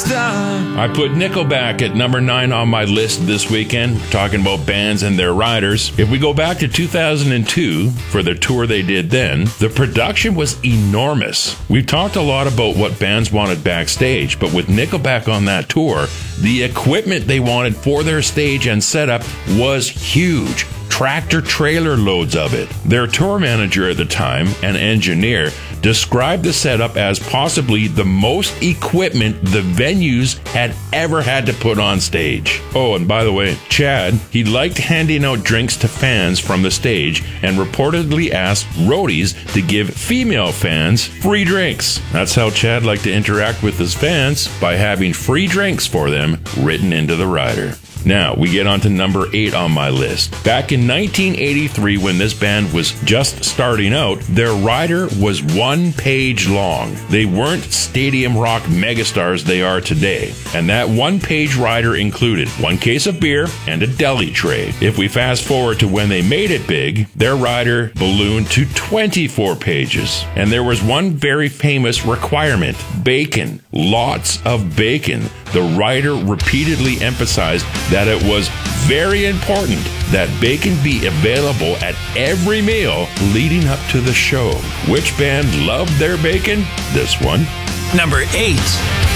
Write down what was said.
star. I put Nickelback at number 9 on my list this weekend, talking about bands and their riders. If we go back to 2002 for the tour they did then, the production was enormous. We've talked a lot about what bands wanted backstage, but with Nickelback on that tour, the equipment they wanted for their stage and setup was huge. Tractor trailer loads of it. Their tour manager at the time, an engineer, described the setup as possibly the most equipment the venues had ever had to put on stage. Oh, and by the way, Chad, he liked handing out drinks to fans from the stage and reportedly asked roadies to give female fans free drinks. That's how Chad liked to interact with his fans, by having free drinks for them written into the rider. Now, we get on to number 8 on my list. Back in 1983, when this band was just starting out, their rider was 1 page long. They weren't stadium rock megastars they are today. And that 1 page rider included 1 case of beer and a deli tray. If we fast forward to when they made it big, their rider ballooned to 24 pages. And there was one very famous requirement: bacon. Lots of bacon. The writer repeatedly emphasized that it was very important that bacon be available at every meal leading up to the show. Which band loved their bacon? This one. Number 8.